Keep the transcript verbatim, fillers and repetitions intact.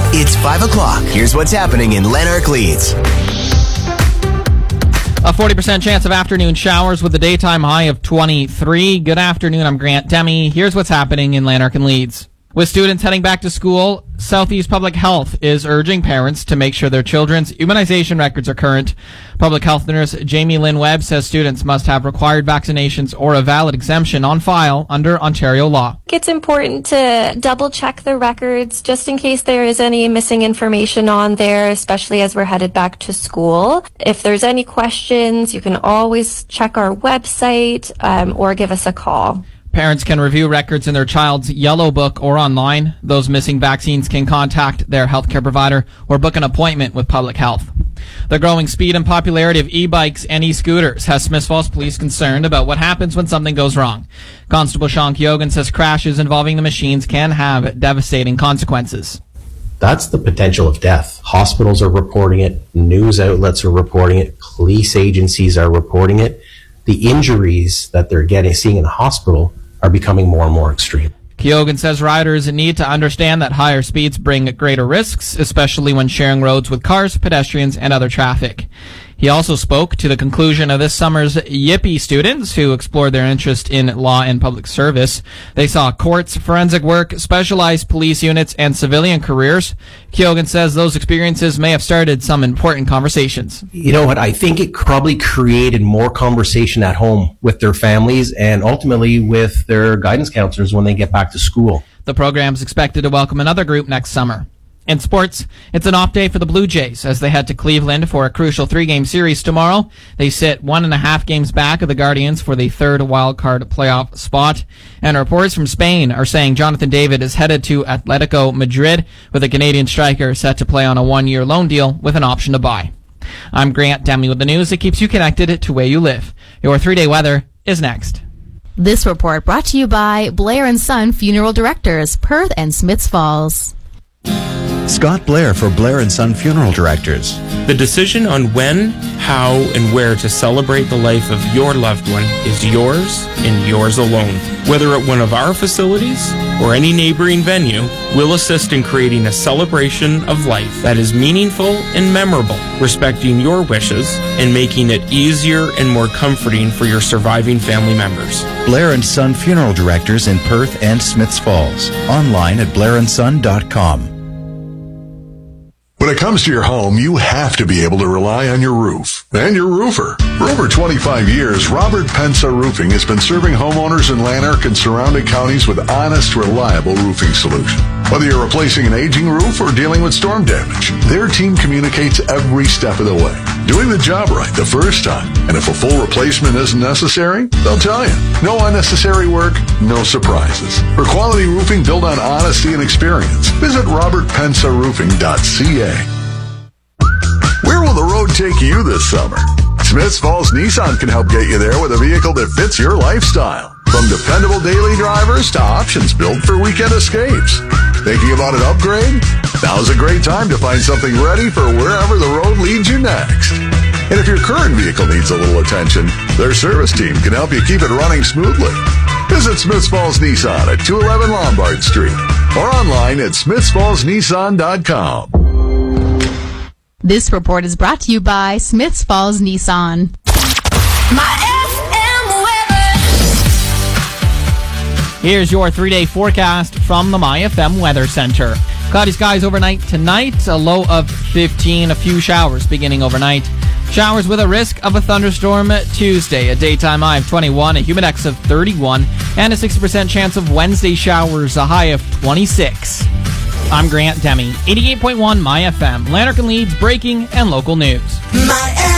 It's five o'clock. Here's what's happening in Lanark Leeds. A forty percent chance of afternoon showers with a daytime high of twenty-three. Good afternoon, I'm Grant Demi. Here's what's happening in Lanark and Leeds. With students heading back to school, Southeast Public Health is urging parents to make sure their children's immunization records are current. Public Health Nurse Jamie Lynn Webb says students must have required vaccinations or a valid exemption on file under Ontario law. It's important to double check the records just in case there is any missing information on there, especially as we're headed back to school. If there's any questions, you can always check our website um, or give us a call. Parents can review records in their child's yellow book or online. Those missing vaccines can contact their healthcare provider or book an appointment with Public Health. The growing speed and popularity of e-bikes and e-scooters has Smiths Falls Police concerned about what happens when something goes wrong. Constable Sean Keoghan says crashes involving the machines can have devastating consequences. That's the potential of death. Hospitals are reporting it. News outlets are reporting it. Police agencies are reporting it. The injuries that they're getting, seeing in the hospital are becoming more and more extreme. Keoghan says riders need to understand that higher speeds bring greater risks, especially when sharing roads with cars, pedestrians, and other traffic. He also spoke to the conclusion of this summer's Yippee students who explored their interest in law and public service. They saw courts, forensic work, specialized police units, and civilian careers. Keoghan says those experiences may have started some important conversations. You know what? I think it probably created more conversation at home with their families and ultimately with their guidance counselors when they get back to school. The program is expected to welcome another group next summer. In sports, it's an off day for the Blue Jays as they head to Cleveland for a crucial three-game series tomorrow. They sit one and a half games back of the Guardians for the third wild-card playoff spot. And reports from Spain are saying Jonathan David is headed to Atletico Madrid with a Canadian striker set to play on a one-year loan deal with an option to buy. I'm Grant Demi with the news that keeps you connected to where you live. Your three-day weather is next. This report brought to you by Blair and Son Funeral Directors, Perth and Smiths Falls. Scott Blair for Blair and Son Funeral Directors. The decision on when, how, and where to celebrate the life of your loved one is yours and yours alone. Whether at one of our facilities or any neighboring venue, we'll assist in creating a celebration of life that is meaningful and memorable, respecting your wishes and making it easier and more comforting for your surviving family members. Blair and Son Funeral Directors in Perth and Smiths Falls. Online at blair and son dot com. When it comes to your home, you have to be able to rely on your roof and your roofer. For over twenty-five years, Robert Pensa Roofing has been serving homeowners in Lanark and surrounding counties with honest, reliable roofing solutions. Whether you're replacing an aging roof or dealing with storm damage, their team communicates every step of the way, doing the job right the first time. And if a full replacement isn't necessary, they'll tell you. No unnecessary work, no surprises. For quality roofing built on honesty and experience, visit robert pensa roofing dot c a. Where will the road take you this summer? Smiths Falls Nissan can help get you there with a vehicle that fits your lifestyle. From dependable daily drivers to options built for weekend escapes. Thinking about an upgrade? Now's a great time to find something ready for wherever the road leads you next. And if your current vehicle needs a little attention, their service team can help you keep it running smoothly. Visit Smiths Falls Nissan at two eleven Lombard Street or online at smiths falls nissan dot com. This report is brought to you by Smiths Falls Nissan. My F M weather. Here's your three-day forecast from the My F M Weather Center. Cloudy skies overnight tonight, a low of fifteen, a few showers beginning overnight. Showers with a risk of a thunderstorm Tuesday, a daytime high of twenty-one, a humidex of thirty-one, and a sixty percent chance of Wednesday showers, a high of twenty-six. I'm Grant Demi, eighty-eight point one My F M, Lanark and Leeds breaking and local news. My